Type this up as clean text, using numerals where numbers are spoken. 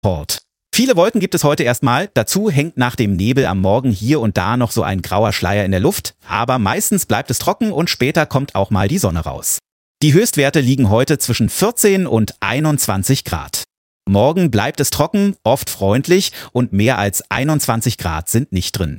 Port. Viele Wolken gibt es heute erstmal. Dazu hängt nach dem Nebel am Morgen hier und da noch so ein grauer Schleier in der Luft. Aber meistens bleibt es trocken und später kommt auch mal die Sonne raus. Die Höchstwerte liegen heute zwischen 14 und 21 Grad. Morgen bleibt es trocken, oft freundlich und mehr als 21 Grad sind nicht drin.